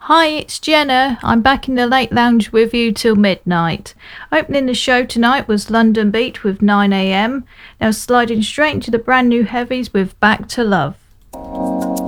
Hi, it's Jenna. I'm back in the late lounge with you till midnight. Opening the show tonight was London Beat with 9am. Now sliding straight into the brand new heavies with Back to Love.